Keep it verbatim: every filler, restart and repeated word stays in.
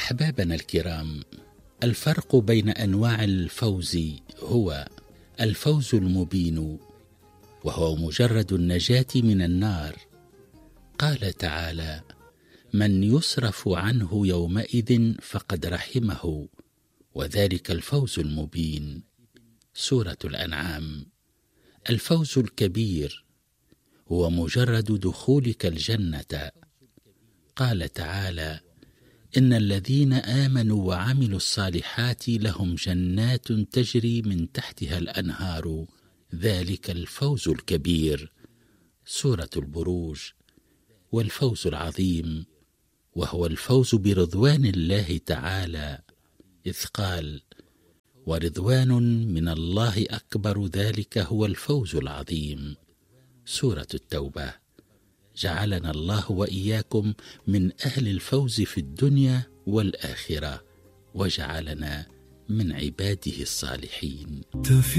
أحبابنا الكرام، الفرق بين أنواع الفوز هو الفوز المبين، وهو مجرد النجاة من النار. قال تعالى: من يصرف عنه يومئذ فقد رحمه، وذلك الفوز المبين. سورة الأنعام. الفوز الكبير هو مجرد دخولك الجنة. قال تعالى: إن الذين آمنوا وعملوا الصالحات لهم جنات تجري من تحتها الأنهار، ذلك الفوز الكبير. سورة البروج. والفوز العظيم وهو الفوز برضوان الله تعالى، إذ قال: ورضوان من الله أكبر، ذلك هو الفوز العظيم. سورة التوبة. جعلنا الله وإياكم من أهل الفوز في الدنيا والآخرة، وجعلنا من عباده الصالحين.